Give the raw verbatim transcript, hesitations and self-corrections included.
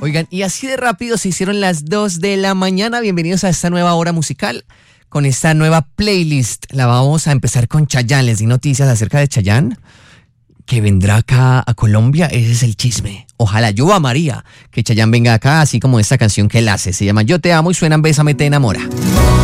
Oigan, y así de rápido se hicieron las dos de la mañana. Bienvenidos a esta nueva hora musical, con esta nueva playlist. La vamos a empezar con Chayanne. Les di noticias acerca de Chayanne, que vendrá acá a Colombia. Ese es el chisme. Ojalá, yo amaría que Chayanne venga acá, así como esta canción que él hace. Se llama Yo Te Amo y suena en Bésame Te Enamora.